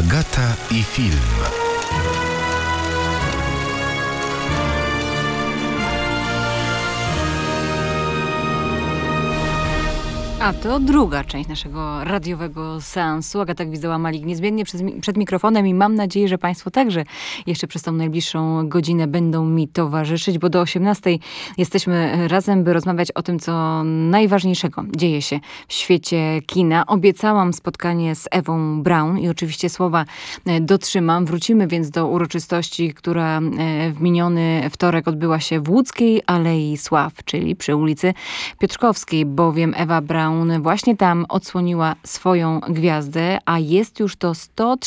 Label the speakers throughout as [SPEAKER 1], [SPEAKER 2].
[SPEAKER 1] Agata i film.
[SPEAKER 2] A to druga część naszego radiowego seansu. Agata Gwizdała-Malik niezmiennie przed mikrofonem i mam nadzieję, że Państwo także jeszcze przez tą najbliższą godzinę będą mi towarzyszyć, bo do 18:00 jesteśmy razem, by rozmawiać o tym, co najważniejszego dzieje się w świecie kina. Obiecałam spotkanie z Ewą Braun i oczywiście słowa dotrzymam. Wrócimy więc do uroczystości, która w miniony wtorek odbyła się w Łódzkiej Alei Sław, czyli przy ulicy Piotrkowskiej, bowiem Ewa Braun właśnie tam odsłoniła swoją gwiazdę, a jest już to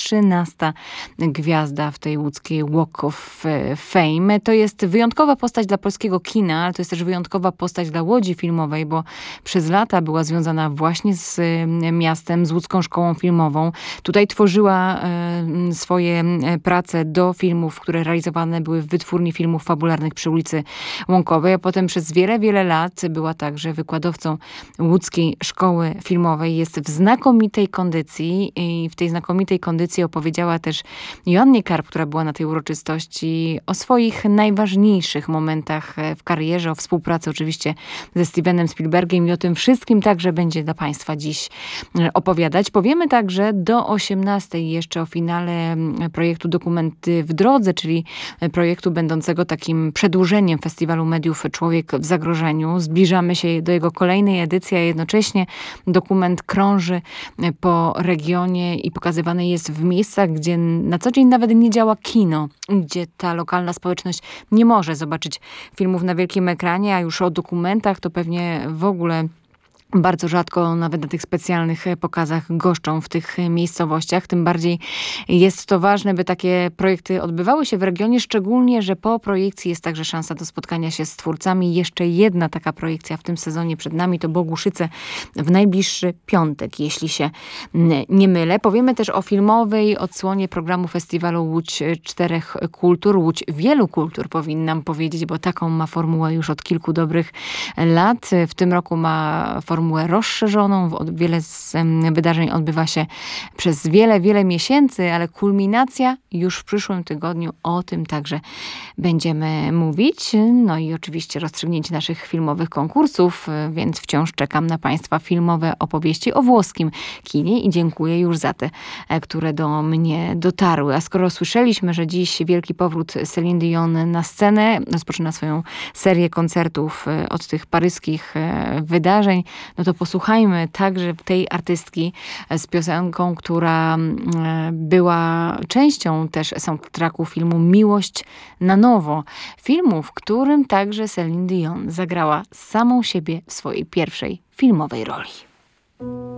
[SPEAKER 2] 113. gwiazda w tej łódzkiej Walk of Fame. To jest wyjątkowa postać dla polskiego kina, ale to jest też wyjątkowa postać dla Łodzi Filmowej, bo przez lata była związana właśnie z miastem, z Łódzką Szkołą Filmową. Tutaj tworzyła swoje prace do filmów, które realizowane były w Wytwórni Filmów Fabularnych przy ulicy Łąkowej, a potem przez wiele, wiele lat była także wykładowcą Łódzkiej Szkoły Filmowej. Jest w znakomitej kondycji i w tej znakomitej kondycji opowiedziała też Joannie Karp, która była na tej uroczystości, o swoich najważniejszych momentach w karierze, o współpracy oczywiście ze Stevenem Spielbergiem i o tym wszystkim także będzie dla Państwa dziś opowiadać. Powiemy także do 18:00 jeszcze o finale projektu Dokumenty w drodze, czyli projektu będącego takim przedłużeniem Festiwalu Mediów Człowiek w zagrożeniu. Zbliżamy się do jego kolejnej edycji, a jednocześnie dokument krąży po regionie i pokazywany jest w miejscach, gdzie na co dzień nawet nie działa kino, gdzie ta lokalna społeczność nie może zobaczyć filmów na wielkim ekranie, a już o dokumentach to pewnie w ogóle bardzo rzadko nawet na tych specjalnych pokazach goszczą w tych miejscowościach. Tym bardziej jest to ważne, by takie projekty odbywały się w regionie, szczególnie, że po projekcji jest także szansa do spotkania się z twórcami. Jeszcze jedna taka projekcja w tym sezonie przed nami to Bogusice w najbliższy piątek, jeśli się nie mylę. Powiemy też o filmowej odsłonie programu festiwalu Łódź Czterech Kultur. Łódź Wielu Kultur powinnam powiedzieć, bo taką ma formułę już od kilku dobrych lat. W tym roku ma formułę rozszerzoną. Wiele z wydarzeń odbywa się przez wiele, wiele miesięcy, ale kulminacja już w przyszłym tygodniu. O tym także będziemy mówić. No i oczywiście rozstrzygnięcie naszych filmowych konkursów, więc wciąż czekam na Państwa filmowe opowieści o włoskim kinie i dziękuję już za te, które do mnie dotarły. A skoro słyszeliśmy, że dziś wielki powrót Céline Dion na scenę, rozpoczyna swoją serię koncertów od tych paryskich wydarzeń, no to posłuchajmy także tej artystki z piosenką, która była częścią też soundtracku filmu Miłość na nowo. Filmu, w którym także Céline Dion zagrała samą siebie w swojej pierwszej filmowej roli.